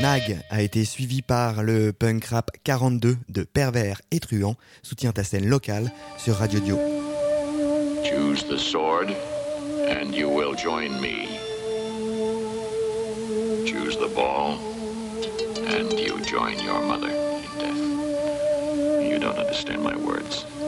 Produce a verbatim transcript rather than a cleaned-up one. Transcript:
Nag a été suivi par le punk rap quarante-deux de Pervers et Truand. Soutiens ta scène locale sur Radio Dio. Choose the sword and you will join me. Choose the ball and you join your mother in death. You don't understand my words.